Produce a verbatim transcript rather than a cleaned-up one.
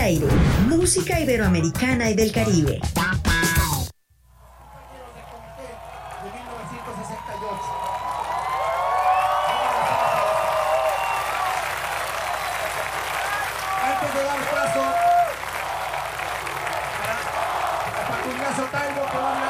aire, música iberoamericana y del Caribe. Antes de dar paso a Facundo Taibo, que va a